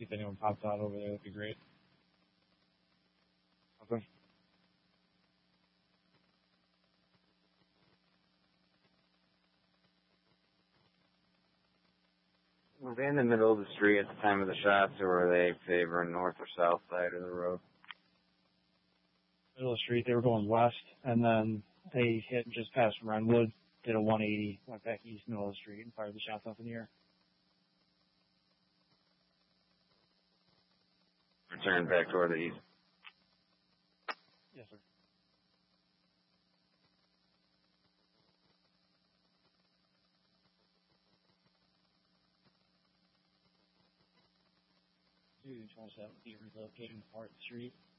See if anyone pops out over there. That'd be great. Okay. Were they in the middle of the street at the time of the shots, or were they favoring north or south side of the road? Middle of the street. They were going west, and then they hit just past Renwood, did a 180, went back east, middle of the street, and fired the shots up in the air. Returned back toward the east. Yes, sir. Dude, trying to be relocated to Part Street.